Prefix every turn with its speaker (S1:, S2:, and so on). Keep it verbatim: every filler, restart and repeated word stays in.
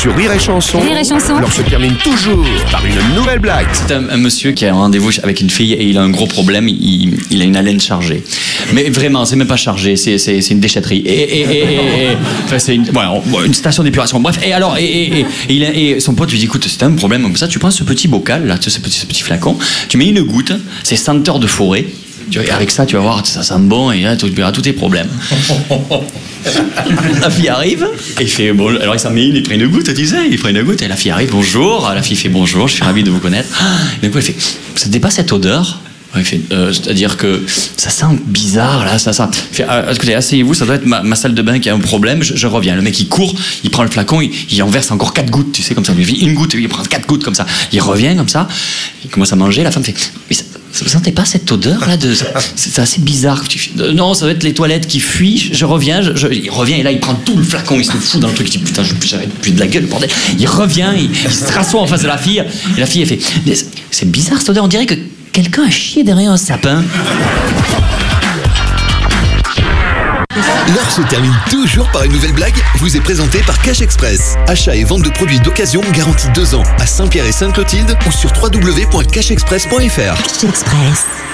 S1: sur Rire et Chanson.
S2: Rire et Chanson.
S1: Alors se termine toujours par une nouvelle blague.
S3: C'est un, un monsieur qui a un rendez-vous avec une fille et il a un gros problème, il, il a une haleine chargée. Mais vraiment, c'est même pas chargé, c'est, c'est, c'est une déchetterie. Et, et, et, et, et enfin, c'est une, voilà, une station d'épuration. Bref, et alors, et, et, et, et, il a, et son pote lui dit, écoute, c'est un problème comme ça, tu prends ce petit bocal, là, ce petit, ce petit flacon, tu mets une goutte, c'est senteur de forêt. Tu vois, avec ça, tu vas voir, ça sent bon et là, tu verras tous tes problèmes. La fille arrive et il fait bon. Alors il s'en met une, il prend une goutte, tu sais, il prend une goutte et la fille arrive, bonjour. La fille fait bonjour, je suis ravi de vous connaître. Et du coup, elle fait, ça te dépasse cette odeur? Il fait, euh, c'est-à-dire que ça sent bizarre là, ça sent. Il fait, ah, écoutez, asseyez-vous, ça doit être ma, ma salle de bain qui a un problème. Je, je reviens. Le mec il court, il prend le flacon, il, il en verse encore quatre gouttes, tu sais, comme ça. Il fait une goutte, il prend quatre gouttes comme ça. Il revient comme ça, il commence à manger. La femme fait, mais ça, vous sentez pas cette odeur là de, c'est assez bizarre. Non, ça doit être les toilettes qui fuient. Je reviens, je, je, il revient et là il prend tout le flacon, il se fout dans le truc. Il dit putain, je j'arrête plus de la gueule, bordel. Il revient, il, il se rassoit en face de la fille et la fille elle fait, c'est bizarre cette odeur. On dirait que quelqu'un a chié derrière un sapin.
S4: L'heure se termine toujours par une nouvelle blague, vous est présentée par Cash Express. Achat et vente de produits d'occasion garantis deux ans à Saint-Pierre et Sainte-Clotilde ou sur w w w point cash express point f r.
S2: Cash Express.